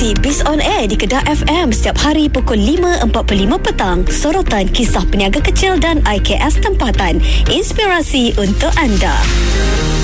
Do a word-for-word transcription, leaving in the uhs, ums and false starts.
Ikuti Biz On Air di Kedah F M setiap hari pukul lima empat puluh lima petang. Sorotan kisah peniaga kecil dan I K S tempatan. Inspirasi untuk anda.